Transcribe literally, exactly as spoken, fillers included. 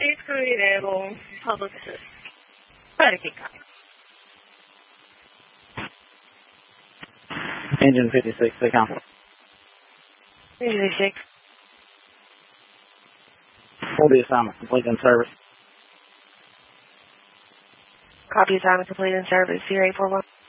Please come available. Public assist. Predicate copy. Engine fifty-six, stay calm. Engine fifty-six. Hold the assignment, complete in service. Copy assignment complete in service. zero eight four one.